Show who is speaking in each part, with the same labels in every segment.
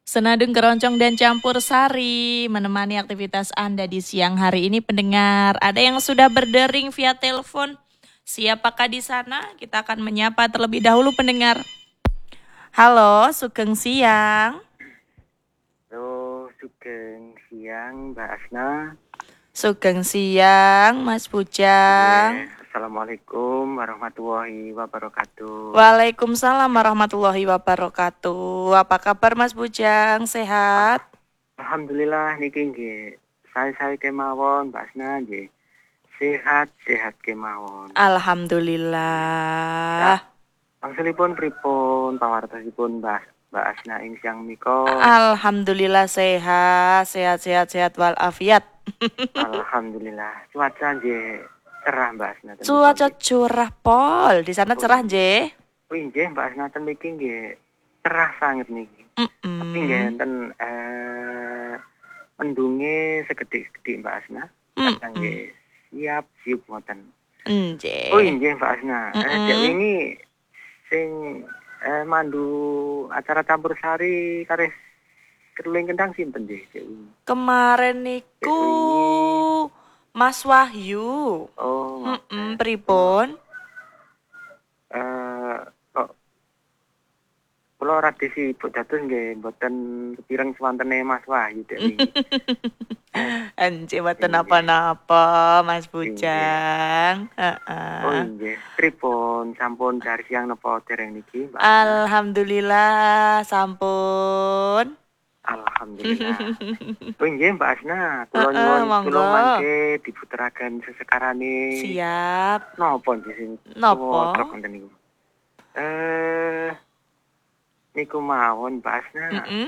Speaker 1: Senandung keroncong dan campur sari menemani aktivitas Anda di siang hari ini pendengar. Ada yang sudah berdering via telepon. Siapakah di sana? Kita akan menyapa terlebih dahulu pendengar. Halo, Sugeng Siang.
Speaker 2: Halo, Sugeng Siang, Mbak Asna.
Speaker 1: Sugeng Siang, Mas Bujang.
Speaker 2: Assalamualaikum warahmatullahi wabarakatuh.
Speaker 1: Waalaikumsalam warahmatullahi wabarakatuh. Apa kabar Mas Bujang? Sehat?
Speaker 2: Alhamdulillah niki nggih. Saya kemawon Mbak Asna nggih. Sehat kemawon.
Speaker 1: Alhamdulillah.
Speaker 2: Wangsulipun pripun pawartosipun Mbak Asna ing siang miko?
Speaker 1: Alhamdulillah sehat walafiat.
Speaker 2: Alhamdulillah. Cuaca nggih cerah Mbak Asna.
Speaker 1: Cuaca cerah pol, di sana cerah nggih.
Speaker 2: Nggih Mbak Asna ten mriki nggih cerah sanget niki. Tapi nggih enten mendunge segede-gede Mbak Asna. Kadang nggih siap wonten.
Speaker 1: Nggih.
Speaker 2: Oh nggih Mbak Asna. Dek wingi sing mandu acara campur sari karis keruling kendang sinten nggih Dek wingi?
Speaker 1: Kemarin niku Mas Wahyu.
Speaker 2: Oh.
Speaker 1: Pripun?
Speaker 2: Kok kula rada sibuk dados nggih mboten kepireng swantene Mas Wahyu Dek wingi.
Speaker 1: Anje mboten napa-napa Mas Bujang.
Speaker 2: Oh nggih, pripun sampun dari siang napa dereng niki, Mbak?
Speaker 1: Alhamdulillah sampun.
Speaker 2: Alhamdulillah. Oh nggih Mbak Asna, kula nyuwun kula mangke diputeraken sesekarane.
Speaker 1: Siap.
Speaker 2: Napa nggih sing
Speaker 1: napa?
Speaker 2: Wonten niku. Niku mawon Mbak Asna.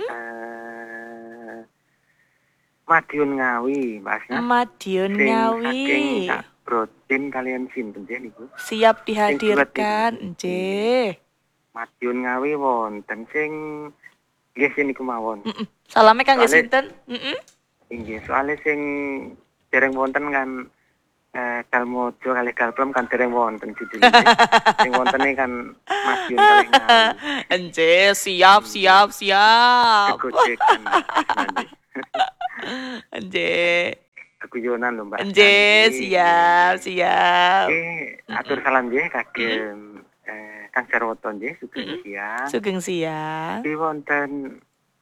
Speaker 2: Madiun Ngawi, Mbak Asna.
Speaker 1: Madiun Ngawi.
Speaker 2: Saking Kak Brodin kalian sinten niku?
Speaker 1: Siap dihadirkan, nggih.
Speaker 2: Madiun Ngawi wonten sing nggih niku mawon.
Speaker 1: Salame kangge sinten?
Speaker 2: Inggih, soalnya sing dereng wonten kan Dalmojo kalih Dalplem kan dereng wonten judul. Sing wontene kan Madiun kalih Ngawi.
Speaker 1: Nggih, siap.
Speaker 2: Kegocekan.
Speaker 1: Nggih.
Speaker 2: Keguyonan lho Mbak.
Speaker 1: Nggih, siap.
Speaker 2: Atur salam nggih kagem Kang Jarwoto nggih Sugeng Siang.
Speaker 1: Sugeng Siang.
Speaker 2: Di wonten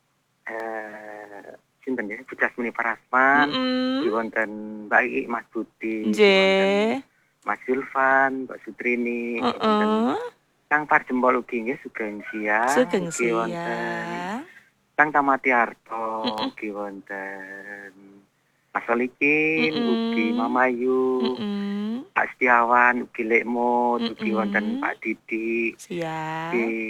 Speaker 2: sinten nggih Bujas Muni Parasman, di wonten Mbak Iki, Mas Budi,
Speaker 1: nggih.
Speaker 2: Mas Zulfan, Mbak Sutrini, Kang Parjempol ugi nggih Sugeng Siang.
Speaker 1: Sugeng Siang.
Speaker 2: Kang Tamati Arto ugi wonten Mas Solikin, ugi Mamayu, Pak Setiawan, ugi Lekmo, ugi wonten Pak Didi.
Speaker 1: Siap.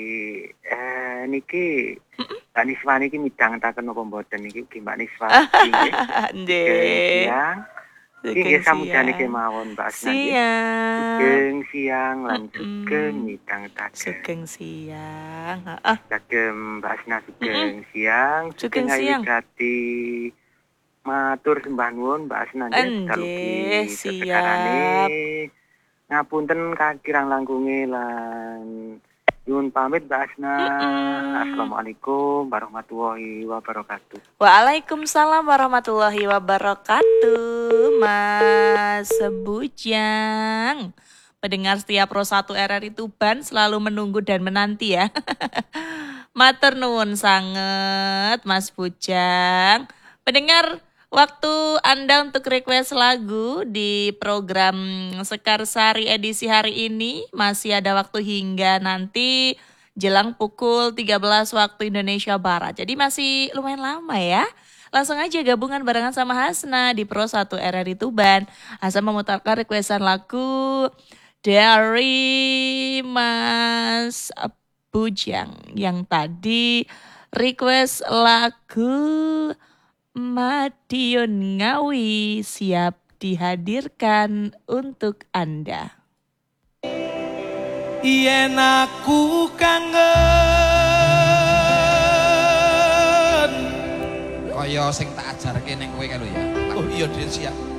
Speaker 2: Niki Mbak Niswa niki midhangetaken napa mboten niki ugi Mbak Niswa nggih.
Speaker 1: Nggih.
Speaker 2: Nggih samudyan niki mawon Mbak Asna nggih. Sugeng Siang lan sugeng midhangetaken.
Speaker 1: Sugeng Siang.
Speaker 2: Kagem Mbak Asna sugeng Siang.
Speaker 1: Sugeng Siang.
Speaker 2: Dadi matur sembah nuwun Mbak Asna nggih
Speaker 1: siap.
Speaker 2: Ngapunten kakirang langkunge lan nyuwun pamit Mbak Asna. Assalamualaikum warahmatullahi wabarakatuh.
Speaker 1: Waalaikumsalam warahmatullahi wabarakatuh, Mas Bujang. Pendengar setiap Pro 1 RRI Tuban selalu menunggu dan menanti ya. Matur nuwun sanget Mas Bujang. Pendengar, waktu Anda untuk request lagu di program Sekar Sari edisi hari ini masih ada waktu hingga nanti jelang pukul 13 waktu Indonesia Barat. Jadi masih lumayan lama ya. Langsung aja gabungan barengan sama Hasna di Pro 1 RRI Tuban. Hasna memutarkan requestan lagu dari Mas Bujang yang tadi request lagu Madiun Ngawi siap dihadirkan untuk Anda.
Speaker 3: Yen aku kangen
Speaker 4: kaya sing tak ajarke ning kowe kae lho ya.
Speaker 3: Oh iya Den siap.